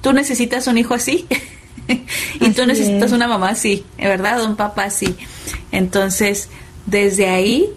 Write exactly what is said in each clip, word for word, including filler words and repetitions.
tú necesitas un hijo así y así tú necesitas es. una mamá así, ¿verdad? Un papá así. Entonces, desde ahí,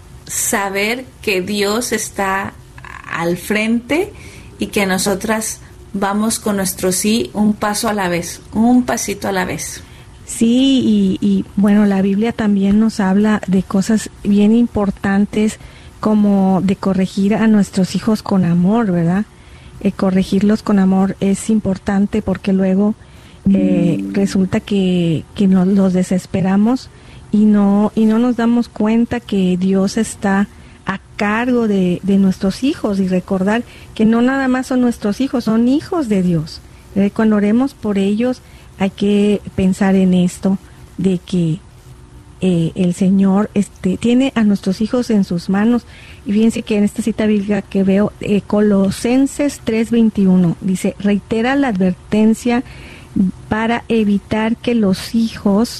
saber que Dios está al frente y que nosotras vamos con nuestro sí un paso a la vez, un pasito a la vez. Sí, y, y bueno, la Biblia también nos habla de cosas bien importantes, como de corregir a nuestros hijos con amor, ¿verdad? Eh, corregirlos con amor es importante, porque luego eh, mm. resulta que, que nos los desesperamos y no, y no nos damos cuenta que Dios está a cargo de, de nuestros hijos, y recordar que no nada más son nuestros hijos, son hijos de Dios. Eh, cuando oremos por ellos, hay que pensar en esto, de que eh, el Señor este, tiene a nuestros hijos en sus manos. Y fíjense que en esta cita bíblica que veo, eh, Colosenses tres veintiuno, dice, reitera la advertencia para evitar que los hijos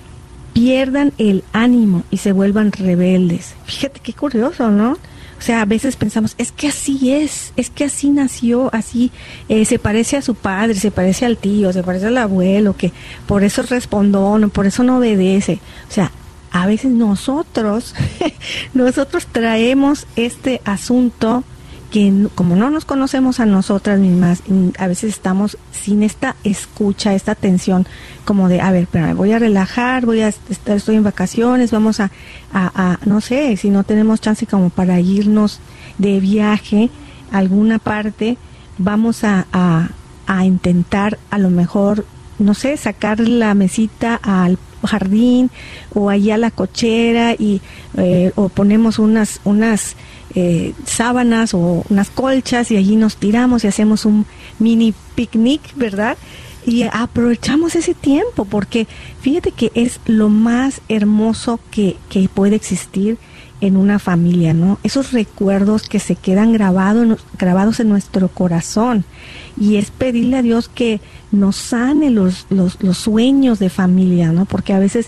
pierdan el ánimo y se vuelvan rebeldes. Fíjate qué curioso, ¿no? O sea, a veces pensamos, es que así es, es que así nació, así eh, se parece a su padre, se parece al tío, se parece al abuelo, que por eso es respondón, por eso no obedece. O sea, a veces nosotros, nosotros traemos este asunto que como no nos conocemos a nosotras mismas, a veces estamos sin esta escucha, esta atención, como de, a ver, pero me voy a relajar, voy a estar, estoy en vacaciones, vamos a, a, a, no sé, si no tenemos chance como para irnos de viaje a alguna parte, vamos a, a, a intentar a lo mejor, no sé, sacar la mesita al jardín o allá a la cochera y eh, o ponemos unas, unas Eh, sábanas o unas colchas y allí nos tiramos y hacemos un mini picnic, ¿verdad? Y aprovechamos ese tiempo, porque fíjate que es lo más hermoso que, que puede existir en una familia, ¿no? Esos recuerdos que se quedan grabados, grabados en nuestro corazón, y es pedirle a Dios que nos sane los, los, los sueños de familia, ¿no? Porque a veces,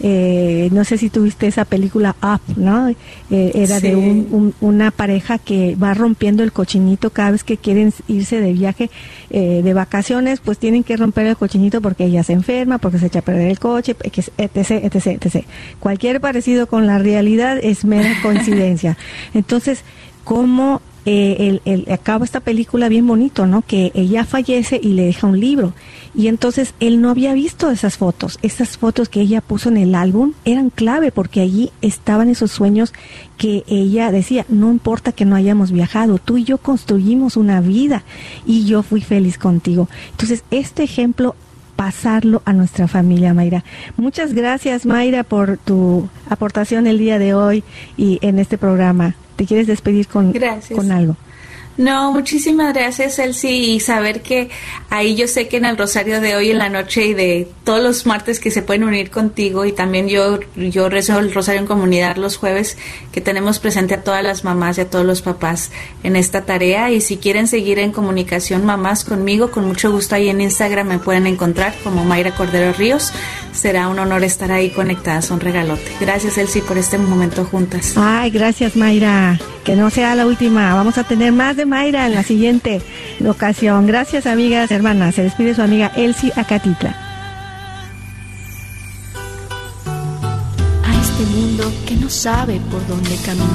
eh, no sé si tuviste esa película Up, ¿no? Eh, era sí. de un, un, una pareja que va rompiendo el cochinito cada vez que quieren irse de viaje, eh, de vacaciones, pues tienen que romper el cochinito porque ella se enferma, porque se echa a perder el coche, etc, etc, etc. Cualquier parecido con la realidad es mera coincidencia. Entonces, ¿cómo Eh, el, el, acaba esta película bien bonito, ¿no? Que ella fallece y le deja un libro, y entonces él no había visto esas fotos. Esas fotos que ella puso en el álbum eran clave, porque allí estaban esos sueños que ella decía, no importa que no hayamos viajado, tú y yo construimos una vida y yo fui feliz contigo. Entonces, este ejemplo, pasarlo a nuestra familia, Mayra. Muchas gracias, Mayra, por tu aportación el día de hoy y en este programa. ¿Te quieres despedir con, con algo? No, muchísimas gracias, Elsie, y saber que ahí yo sé que en el rosario de hoy en la noche y de todos los martes que se pueden unir contigo, y también yo yo rezo el rosario en comunidad los jueves, que tenemos presente a todas las mamás y a todos los papás en esta tarea. Y si quieren seguir en comunicación mamás conmigo, con mucho gusto ahí en Instagram me pueden encontrar como Mayra Cordero Ríos. Será un honor estar ahí conectadas, un regalote. Gracias, Elsie, por este momento juntas. Ay, gracias, Mayra. Que no sea la última, vamos a tener más de Mayra en la siguiente ocasión. Gracias, amigas, hermanas. Se despide su amiga Elsie Acatitla. A este mundo que no sabe por dónde caminar.